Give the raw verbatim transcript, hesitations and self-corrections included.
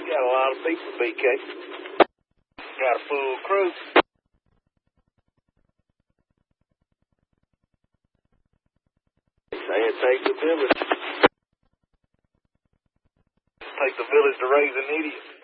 got a lot of people, B K. Got a full crew. Say it takes a village. It takes a village to raise an idiot.